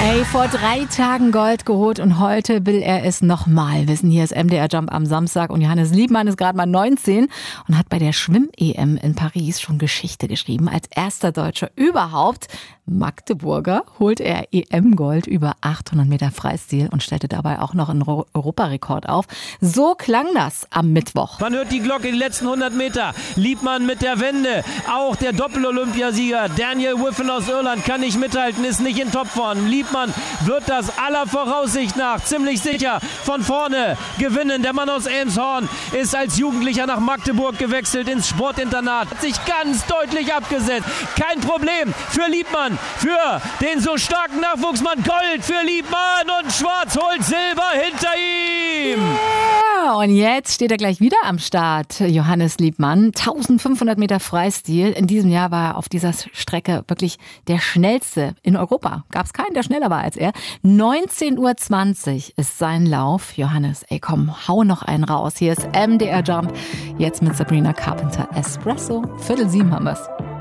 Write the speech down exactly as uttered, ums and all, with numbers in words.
Ey, vor drei Tagen Gold geholt und heute will er es nochmal wissen. Hier ist M D R Jump am Samstag und Johannes Liebmann ist gerade mal neunzehn und hat bei der Schwimm-E M in Paris schon Geschichte geschrieben. Als erster Deutscher überhaupt, Magdeburger, holt er E M-Gold über achthundert Meter Freistil und stellte dabei auch noch einen Europarekord auf. So klang das am Mittwoch. Man hört die Glocke, die letzten hundert Meter. Liebmann mit der Wende. Auch der Doppel-Olympiasieger Daniel Wiffen aus Irland kann nicht mithalten, ist nicht in Topform. Liebmann wird das aller Voraussicht nach ziemlich sicher von vorne gewinnen. Der Mann aus Elmshorn ist als Jugendlicher nach Magdeburg gewechselt ins Sportinternat. Hat sich ganz deutlich abgesetzt. Kein Problem für Liebmann, für den so starken Nachwuchsmann. Gold für Liebmann und Schwarz holt Silber hinter ihm. Ja, und jetzt steht er gleich wieder am Start, Johannes Liebmann. eintausendfünfhundert Meter Freistil. In diesem Jahr war er auf dieser Strecke wirklich der schnellste in Europa. Gab es keinen, der schneller war als er. neunzehn Uhr zwanzig ist sein Lauf. Johannes, ey komm, hau noch einen raus. Hier ist M D R Jump. Jetzt mit Sabrina Carpenter. Espresso. Viertel sieben haben wir's.